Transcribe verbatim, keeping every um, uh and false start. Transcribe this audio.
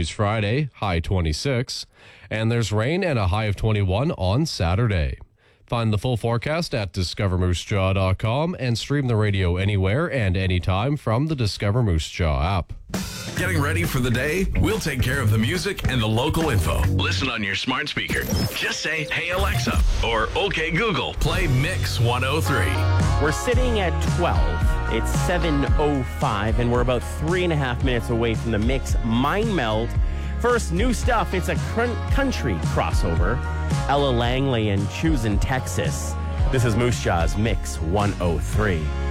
degrees Friday, high twenty-six. And there's rain and a high of twenty-one on Saturday. Find the full forecast at discover moose jaw dot com and stream the radio anywhere and anytime from the Discover Moose Jaw app. Getting ready for the day? We'll take care of the music and the local info. Listen on your smart speaker. Just say, "Hey Alexa," or "Okay Google, play Mix one oh three." We're sitting at twelve. It's seven oh five, and we're about three and a half minutes away from the Mix Mind Meld. First, new stuff. It's a country crossover. Ella Langley and Choosing Texas. This is Moose Jaw's Mix one oh three.